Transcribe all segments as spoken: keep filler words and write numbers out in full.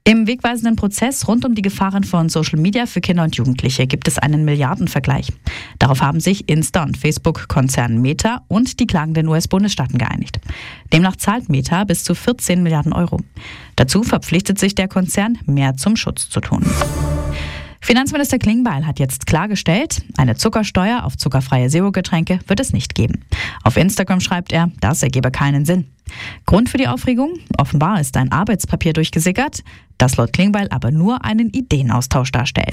Im wegweisenden Prozess rund um die Gefahren von Social Media für Kinder und Jugendliche gibt es einen Milliardenvergleich. Darauf haben sich Insta- und Facebook-Konzern Meta und die klagenden U S-Bundesstaaten geeinigt. Demnach zahlt Meta bis zu vierzehn Milliarden Euro. Dazu verpflichtet sich der Konzern, mehr zum Schutz zu tun. Finanzminister Klingbeil hat jetzt klargestellt, eine Zuckersteuer auf zuckerfreie Zero-Getränke wird es nicht geben. Auf Instagram schreibt er, das ergebe keinen Sinn. Grund für die Aufregung? Offenbar ist ein Arbeitspapier durchgesickert, das laut Klingbeil aber nur einen Ideenaustausch darstellt.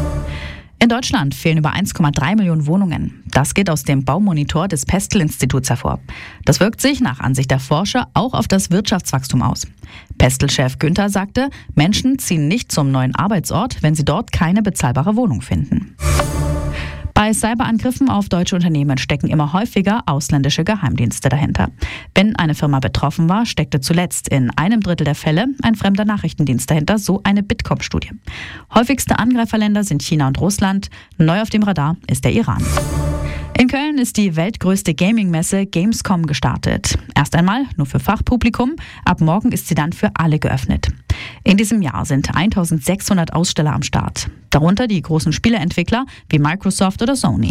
In Deutschland fehlen über eins Komma drei Millionen Wohnungen. Das geht aus dem Baumonitor des Pestel-Instituts hervor. Das wirkt sich nach Ansicht der Forscher auch auf das Wirtschaftswachstum aus. Pestel-Chef Günther sagte, Menschen ziehen nicht zum neuen Arbeitsort, wenn sie dort keine bezahlbare Wohnung finden. Bei Cyberangriffen auf deutsche Unternehmen stecken immer häufiger ausländische Geheimdienste dahinter. Wenn eine Firma betroffen war, steckte zuletzt in einem Drittel der Fälle ein fremder Nachrichtendienst dahinter, so eine Bitkom-Studie. Häufigste Angreiferländer sind China und Russland. Neu auf dem Radar ist der Iran. In Köln ist die weltgrößte Gaming-Messe Gamescom gestartet. Erst einmal nur für Fachpublikum, ab morgen ist sie dann für alle geöffnet. In diesem Jahr sind eintausendsechshundert Aussteller am Start. Darunter die großen Spieleentwickler wie Microsoft oder Sony.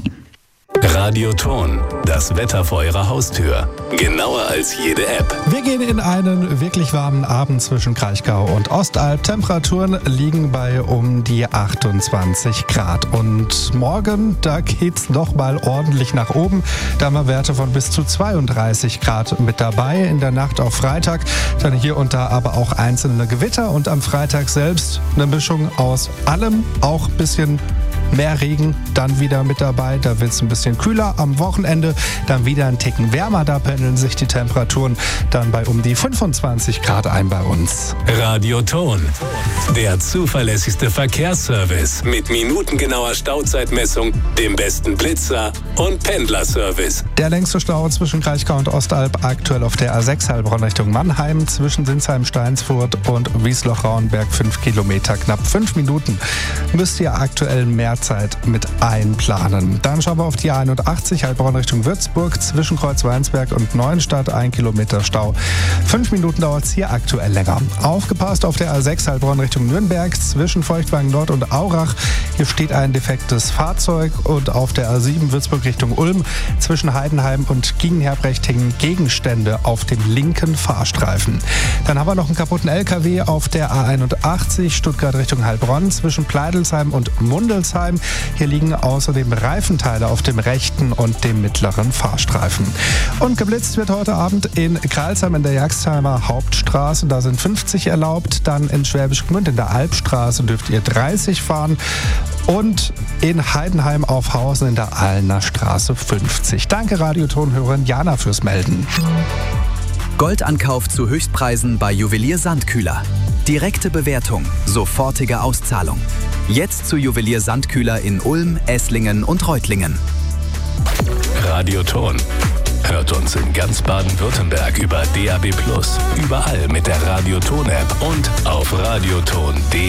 Radioton, das Wetter vor Ihrer Haustür. Genauer als jede App. Wir gehen in einen wirklich warmen Abend zwischen Kraichgau und Ostalb. Temperaturen liegen bei um die achtundzwanzig Grad. Und morgen, da geht's noch mal ordentlich nach oben. Da haben wir Werte von bis zu zweiunddreißig Grad mit dabei. In der Nacht auf Freitag dann hier und da aber auch einzelne Gewitter. Und am Freitag selbst eine Mischung aus allem, auch ein bisschen mehr Regen dann wieder mit dabei. Da wird es ein bisschen kühler. Am Wochenende dann wieder ein Ticken wärmer. Da pendeln sich die Temperaturen dann bei um die fünfundzwanzig Grad ein bei uns. Radioton, der zuverlässigste Verkehrsservice mit minutengenauer Stauzeitmessung, dem besten Blitzer und Pendlerservice. Der längste Stau zwischen Kraichgau und Ostalb aktuell auf der A sechs Heilbronn Richtung Mannheim zwischen Sinsheim-Steinsfurt und Wiesloch-Rauenberg fünf Kilometer, knapp fünf Minuten. Müsst ihr aktuell mehr Zeit mit einplanen. Dann schauen wir auf die A einundachtzig Heilbronn Richtung Würzburg zwischen Kreuzweinsberg und Neuenstadt, ein Kilometer Stau. Fünf Minuten dauert es hier aktuell länger. Aufgepasst auf der A sechs Heilbronn Richtung Nürnberg zwischen Feuchtwagen Nord und Aurach. Hier steht ein defektes Fahrzeug. Und auf der A sieben Würzburg Richtung Ulm zwischen Heidenheim und Giegenherbrecht hängen Gegenstände auf dem linken Fahrstreifen. Dann haben wir noch einen kaputten L K W auf der A einundachtzig Stuttgart Richtung Heilbronn zwischen Pleidelsheim und Mundelsheim. Hier liegen außerdem Reifenteile auf dem rechten und dem mittleren Fahrstreifen. Und geblitzt wird heute Abend in Kralsheim in der Jagstheimer Hauptstraße. Da sind fünfzig erlaubt. Dann in Schwäbisch Gmünd in der Albstraße dürft ihr dreißig fahren. Und in Heidenheim auf Hausen in der Ahlner Straße fünfzig. Danke Radiotonhörerin Jana fürs Melden. Goldankauf zu Höchstpreisen bei Juwelier Sandkühler. Direkte Bewertung, sofortige Auszahlung. Jetzt zu Juwelier Sandkühler in Ulm, Esslingen und Reutlingen. Radioton. Hört uns in ganz Baden-Württemberg über D A B plus, überall mit der Radioton-App und auf radioton punkt de.